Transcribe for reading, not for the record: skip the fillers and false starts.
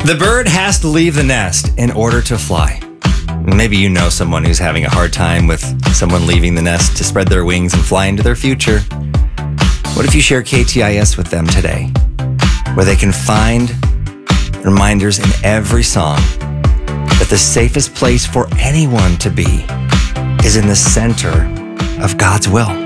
The bird has to leave the nest in order to fly. Maybe you know someone who's having a hard time with someone leaving the nest to spread their wings and fly into their future. What if you share KTIS with them today, where they can find reminders in every song that the safest place for anyone to be is in the center of God's will?